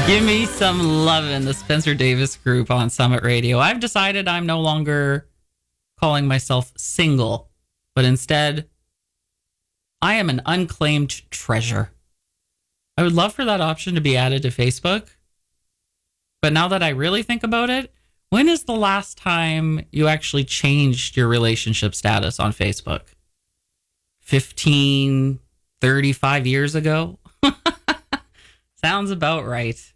Give me some love in the Spencer Davis Group on Summit Radio. I've decided I'm no longer calling myself single, but instead, I am an unclaimed treasure. I would love for that option to be added to Facebook. But now that I really think about it, when is the last time you actually changed your relationship status on Facebook? 15, 35 years ago? Sounds about right.